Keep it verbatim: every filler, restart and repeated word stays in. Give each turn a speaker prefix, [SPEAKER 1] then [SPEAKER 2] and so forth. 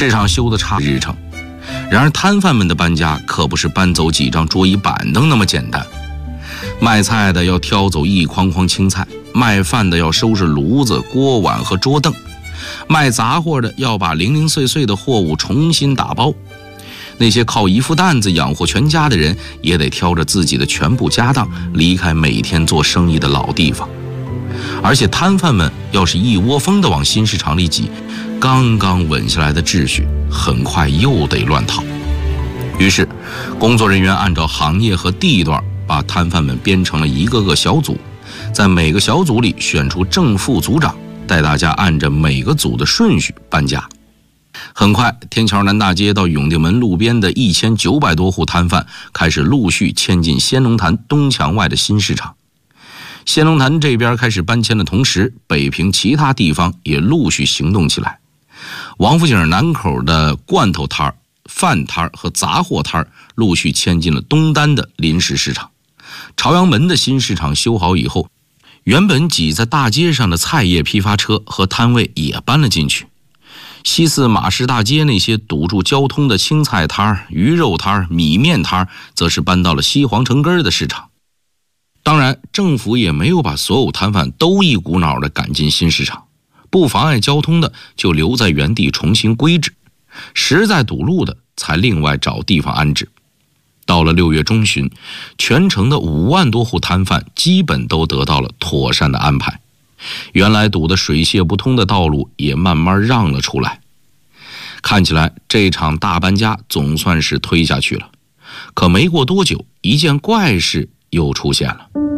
[SPEAKER 1] 市场修得差日程。然而摊贩们的搬家可不是搬走几张桌椅板凳那么简单，卖菜的要挑走一筐筐青菜，卖饭的要收拾炉子、锅碗和桌凳，卖杂货的要把零零碎碎的货物重新打包。那些靠一副担子养活全家的人，也得挑着自己的全部家当离开每天做生意的老地方。而且摊贩们要是一窝蜂地往新市场里挤，刚刚稳下来的秩序很快又得乱套。于是工作人员按照行业和地段把摊贩们编成了一个个小组，在每个小组里选出正副组长，带大家按着每个组的顺序搬家。很快，天桥南大街到永定门路边的一千九百多户摊贩开始陆续迁进仙龙潭东墙外的新市场。仙龙潭这边开始搬迁的同时，北平其他地方也陆续行动起来。王府井南口的罐头摊、饭摊和杂货摊陆续迁进了东单的临时市场。朝阳门的新市场修好以后，原本挤在大街上的菜叶批发车和摊位也搬了进去。西四马市大街那些堵住交通的青菜摊、鱼肉摊、米面摊，则是搬到了西皇城根的市场。当然，政府也没有把所有摊贩都一股脑地赶进新市场，不妨碍交通的就留在原地重新规制，实在堵路的才另外找地方安置。到了六月中旬，全城的五万多户摊贩基本都得到了妥善的安排，原来堵得水泄不通的道路也慢慢让了出来。看起来这场大搬家总算是推下去了。可没过多久，一件怪事又出现了。